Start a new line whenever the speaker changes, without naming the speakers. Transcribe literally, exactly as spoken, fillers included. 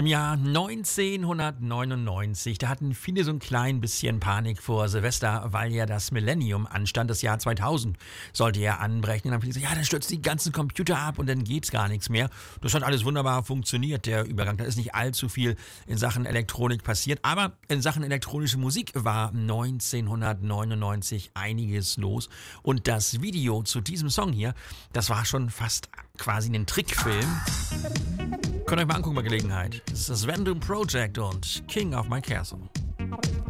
Im Jahr neunzehnhundertneunundneunzig, da hatten viele so ein klein bisschen Panik vor Silvester, weil ja das Millennium anstand, das Jahr zweitausend sollte ja anbrechen. Und dann haben viele gesagt, ja, dann stürzen die ganzen Computer ab und dann geht's gar nichts mehr. Das hat alles wunderbar funktioniert, der Übergang. Da ist nicht allzu viel in Sachen Elektronik passiert, aber in Sachen elektronische Musik war neunzehnhundertneunundneunzig einiges los. Und das Video zu diesem Song hier, das war schon fast quasi ein Trickfilm. Könnt ihr euch mal angucken bei Gelegenheit. Das ist das Random Project und King of My Castle.